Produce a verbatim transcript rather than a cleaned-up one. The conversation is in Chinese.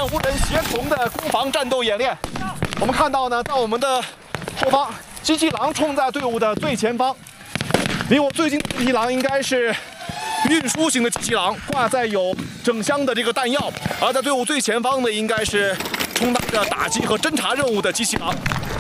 无人协同的攻防战斗演练。我们看到呢，在我们的后方，机器狼冲在队伍的最前方。离我最近的机器狼应该是运输型的机器狼，挂载有整箱的这个弹药。而在队伍最前方的应该是充当着打击和侦察任务的机器狼。